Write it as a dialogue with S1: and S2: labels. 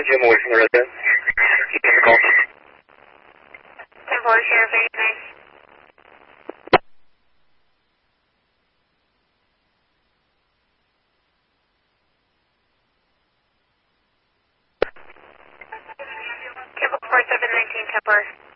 S1: Jim away from the resident. You can call.
S2: 10-4, Sheriff 89. Careful 4719, 10-4.